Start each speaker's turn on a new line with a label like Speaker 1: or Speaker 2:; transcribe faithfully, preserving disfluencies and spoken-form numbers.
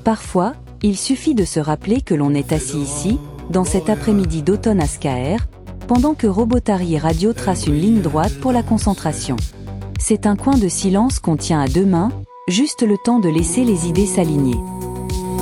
Speaker 1: Parfois, il suffit de se rappeler que l'on est assis ici, dans cet après-midi d'automne à Skaer, pendant que Robotari Radio trace une ligne droite pour la concentration. C'est un coin de silence qu'on tient à deux mains, juste le temps de laisser les idées s'aligner.